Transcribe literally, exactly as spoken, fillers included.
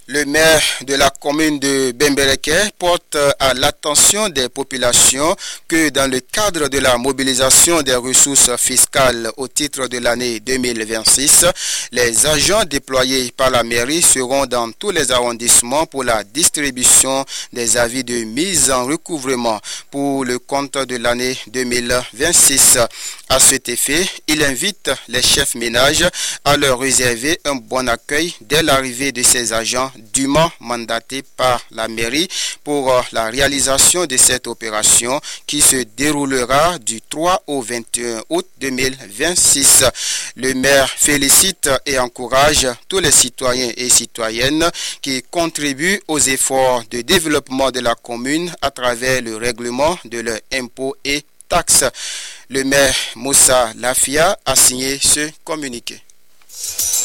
Le maire de la commune de Bembereke porte à l'attention des populations que dans le cadre de la mobilisation des ressources fiscales au titre de l'année deux mille vingt-six, les agents déployés par la mairie seront dans tous les arrondissements pour la distribution des avis de mise en recouvrement pour le compte de l'année deux mille vingt-six. À cet effet, il invite les chefs ménages à leur réserver un bon accueil dès l'arrivée de ces agents dûment mandatés par la mairie pour la réalisation de cette opération qui se déroulera du trois au vingt et un août deux mille vingt-six. Le maire félicite et encourage tous les citoyens et citoyennes qui contribuent aux efforts de développement de la commune à travers le règlement de leurs impôts et taxes. Le maire Moussa Lafia a signé ce communiqué.